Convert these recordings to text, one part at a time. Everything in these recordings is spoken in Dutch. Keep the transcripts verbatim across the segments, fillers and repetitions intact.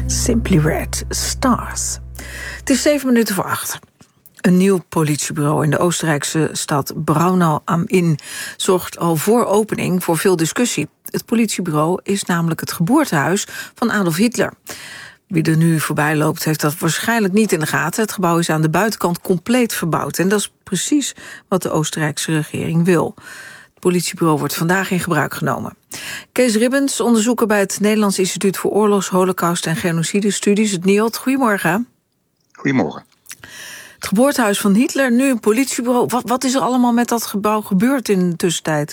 Simply Red, Stars. Het is zeven minuten voor acht. Een nieuw politiebureau in de Oostenrijkse stad Braunau am Inn zorgt al voor opening voor veel discussie. Het politiebureau is namelijk het geboortehuis van Adolf Hitler. Wie er nu voorbij loopt heeft dat waarschijnlijk niet in de gaten. Het gebouw is aan de buitenkant compleet verbouwd. En dat is precies wat de Oostenrijkse regering wil. Het politiebureau wordt vandaag in gebruik genomen. Kees Ribbens, onderzoeker bij het Nederlands Instituut voor Oorlogs, Holocaust en Genocidestudies, het N I O D. Goedemorgen. Goedemorgen. Het geboortehuis van Hitler, nu een politiebureau. Wat, wat is er allemaal met dat gebouw gebeurd in de tussentijd?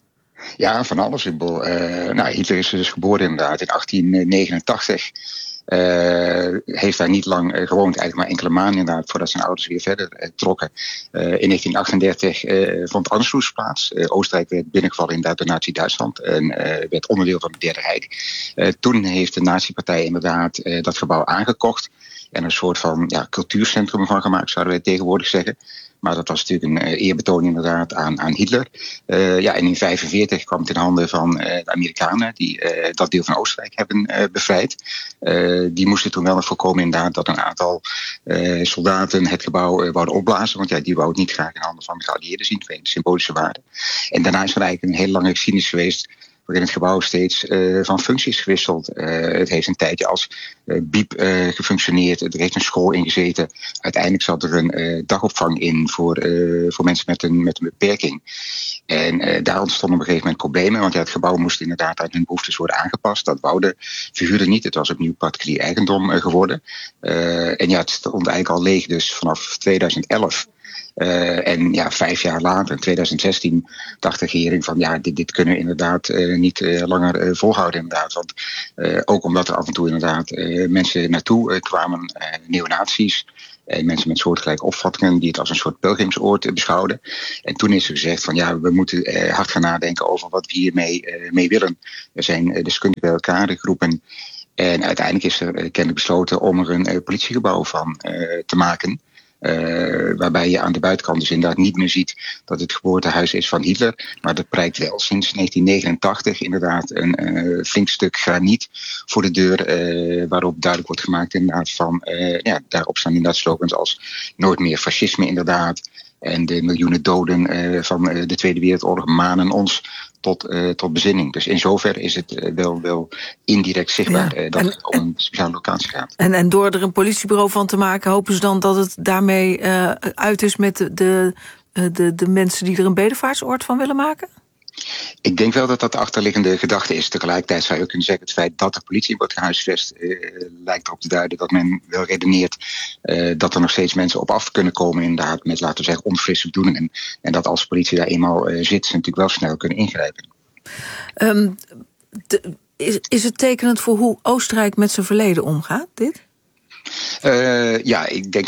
Ja, van alles. Uh, nou, Hitler is dus geboren inderdaad in achttien negenentachtig. Uh, heeft daar niet lang uh, gewoond, eigenlijk maar enkele maanden inderdaad, voordat zijn ouders weer verder uh, trokken. Uh, in negentien achtendertig uh, vond Anschluss plaats. Uh, Oostenrijk werd binnengevallen inderdaad door Nazi-Duitsland en uh, werd onderdeel van het Derde Rijk. Uh, toen heeft de Nazi-partij inderdaad uh, dat gebouw aangekocht en een soort van ja, cultuurcentrum van gemaakt, zouden wij tegenwoordig zeggen. Maar dat was natuurlijk een uh, eerbetoon inderdaad aan, aan Hitler. Uh, ja, en in negentien vijfenveertig kwam het in handen van uh, de Amerikanen die uh, dat deel van Oostenrijk hebben uh, bevrijd. Uh, die moesten toen wel nog voorkomen inderdaad dat een aantal uh, soldaten het gebouw uh, wouden opblazen. Want ja, die wou het niet graag in handen van de geallieerden zien, vanwege symbolische waarde. En daarna is er eigenlijk een hele lange geschiedenis geweest waarin het gebouw steeds uh, van functies gewisseld. Uh, het heeft een tijdje als uh, biep uh, gefunctioneerd. Er heeft een school in gezeten. Uiteindelijk zat er een uh, dagopvang in voor, uh, voor mensen met een, met een beperking. En uh, daar ontstonden op een gegeven moment problemen. Want ja, het gebouw moest inderdaad uit hun behoeftes worden aangepast. Dat wou de figuren niet. Het was opnieuw particulier eigendom uh, geworden. Uh, en ja, het stond eigenlijk al leeg dus vanaf tweeduizend elf. Uh, en ja, vijf jaar later, in tweeduizend zestien, dacht de regering van ja, dit, dit kunnen we inderdaad uh, niet uh, langer uh, volhouden inderdaad. Want uh, ook omdat er af en toe inderdaad uh, mensen naartoe uh, kwamen, uh, neonazies en mensen met soortgelijke opvattingen die het als een soort pelgrimsoord uh, beschouwden. En toen is er gezegd van ja, we moeten uh, hard gaan nadenken over wat we hiermee uh, mee willen. Er zijn uh, deskundigen bij elkaar geroepen. En uiteindelijk is er uh, kennelijk besloten om er een uh, politiegebouw van uh, te maken. Uh, waarbij je aan de buitenkant dus inderdaad niet meer ziet dat het geboortehuis is van Hitler. Maar dat prijkt wel sinds negentien negenentachtig inderdaad een uh, flink stuk graniet voor de deur. Uh, waarop duidelijk wordt gemaakt inderdaad van, uh, ja, daarop staan inderdaad slogans als nooit meer fascisme inderdaad. En de miljoenen doden uh, van uh, de Tweede Wereldoorlog manen ons tot, uh, tot bezinning. Dus in zoverre is het uh, wel, wel indirect zichtbaar ja, uh, dat en, het om een speciale locatie gaat. En, en door er een politiebureau van te maken, hopen ze dan dat het daarmee uh, uit is met de, de, de, de mensen die er een bedevaartsoord van willen maken? Ik denk wel dat dat de achterliggende gedachte is. Tegelijkertijd zou je ook kunnen zeggen, het feit dat er politie wordt gehuisvest uh, lijkt erop te duiden dat men wel redeneert uh, dat er nog steeds mensen op af kunnen komen inderdaad met, laten we zeggen, onfrisse bedoelingen. En, en dat als politie daar eenmaal uh, zit, ze natuurlijk wel snel kunnen ingrijpen. Um, de, is, is het tekenend voor hoe Oostenrijk met zijn verleden omgaat, dit? Uh, ja, ik denk